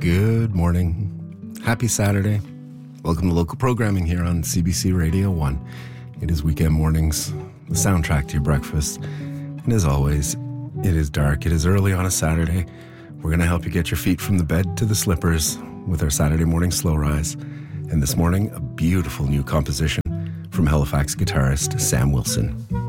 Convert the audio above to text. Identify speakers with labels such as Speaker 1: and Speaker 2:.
Speaker 1: Good morning. Happy Saturday. Welcome to local programming here on CBC Radio 1. It is weekend mornings, the soundtrack to your breakfast. And as always, it is dark. It is early on a Saturday. We're going to help you get your feet from the bed to the slippers with our Saturday morning slow rise. And this morning, a beautiful new composition from Halifax guitarist Sam Wilson.